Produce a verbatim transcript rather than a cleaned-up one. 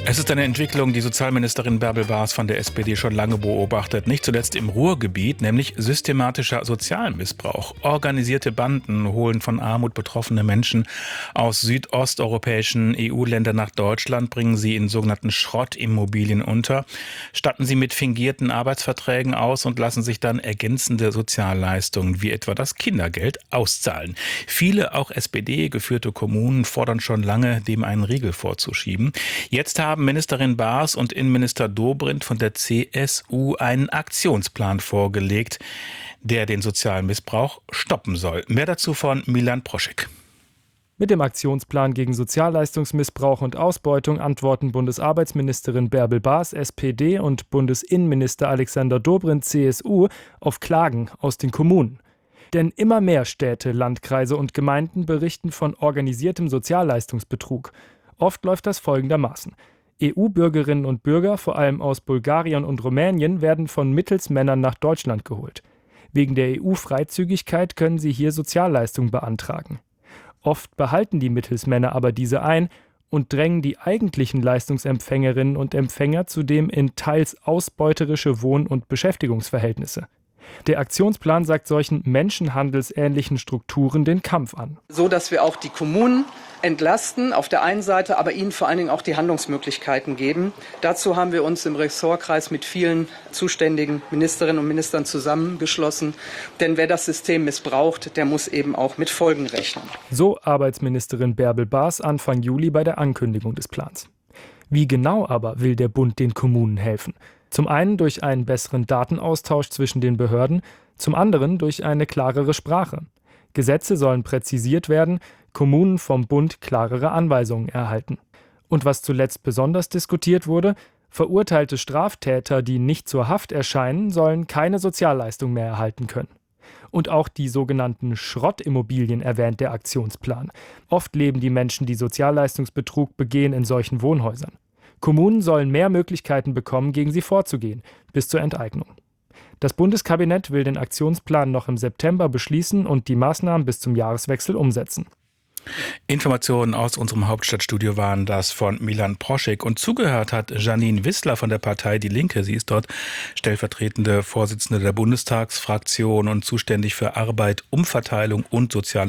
Es ist eine Entwicklung, die Sozialministerin Bärbel Baas von der S P D schon lange beobachtet. Nicht zuletzt im Ruhrgebiet, nämlich systematischer Sozialmissbrauch. Organisierte Banden holen von Armut betroffene Menschen aus südosteuropäischen E U-Ländern nach Deutschland, bringen sie in sogenannten Schrottimmobilien unter, statten sie mit fingierten Arbeitsverträgen aus und lassen sich dann ergänzende Sozialleistungen wie etwa das Kindergeld auszahlen. Viele, auch S P D-geführte Kommunen, fordern schon lange, dem einen Riegel vorzuschieben. Jetzt haben Ministerin Baas und Innenminister Dobrindt von der C S U einen Aktionsplan vorgelegt, der den sozialen Missbrauch stoppen soll. Mehr dazu von Milan Proschek. Mit dem Aktionsplan gegen Sozialleistungsmissbrauch und Ausbeutung antworten Bundesarbeitsministerin Bärbel Baas, S P D, und Bundesinnenminister Alexander Dobrindt, C S U, auf Klagen aus den Kommunen. Denn immer mehr Städte, Landkreise und Gemeinden berichten von organisiertem Sozialleistungsbetrug. Oft läuft das folgendermaßen: E U-Bürgerinnen und Bürger, vor allem aus Bulgarien und Rumänien, werden von Mittelsmännern nach Deutschland geholt. Wegen der E U-Freizügigkeit können sie hier Sozialleistungen beantragen. Oft behalten die Mittelsmänner aber diese ein und drängen die eigentlichen Leistungsempfängerinnen und Empfänger zudem in teils ausbeuterische Wohn- und Beschäftigungsverhältnisse. Der Aktionsplan sagt solchen menschenhandelsähnlichen Strukturen den Kampf an. So dass wir auch die Kommunen entlasten auf der einen Seite, aber ihnen vor allen Dingen auch die Handlungsmöglichkeiten geben. Dazu haben wir uns im Ressortkreis mit vielen zuständigen Ministerinnen und Ministern zusammengeschlossen. Denn wer das System missbraucht, der muss eben auch mit Folgen rechnen. So Arbeitsministerin Bärbel Baas Anfang Juli bei der Ankündigung des Plans. Wie genau aber will der Bund den Kommunen helfen? Zum einen durch einen besseren Datenaustausch zwischen den Behörden, zum anderen durch eine klarere Sprache. Gesetze sollen präzisiert werden, Kommunen vom Bund klarere Anweisungen erhalten. Und was zuletzt besonders diskutiert wurde: verurteilte Straftäter, die nicht zur Haft erscheinen, sollen keine Sozialleistung mehr erhalten können. Und auch die sogenannten Schrottimmobilien erwähnt der Aktionsplan. Oft leben die Menschen, die Sozialleistungsbetrug begehen, in solchen Wohnhäusern. Kommunen sollen mehr Möglichkeiten bekommen, gegen sie vorzugehen, bis zur Enteignung. Das Bundeskabinett will den Aktionsplan noch im September beschließen und die Maßnahmen bis zum Jahreswechsel umsetzen. Informationen aus unserem Hauptstadtstudio waren das von Milan Proschek. Und zugehört hat Janine Wissler von der Partei Die Linke. Sie ist dort stellvertretende Vorsitzende der Bundestagsfraktion und zuständig für Arbeit, Umverteilung und soziale